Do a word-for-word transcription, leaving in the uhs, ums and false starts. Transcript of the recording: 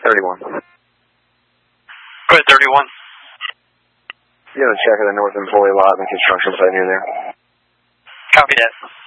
thirty-one. Go ahead, thirty-one. You have a check of the North Employee Lot and construction site near there. Copy that.